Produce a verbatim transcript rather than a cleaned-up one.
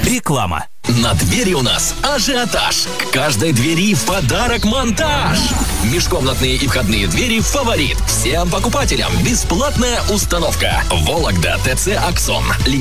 Реклама. На двери у нас ажиотаж. К каждой двери в подарок монтаж. Межкомнатные и входные двери «Фаворит». Всем покупателям бесплатная установка. Вологда, ТЦ «Аксон».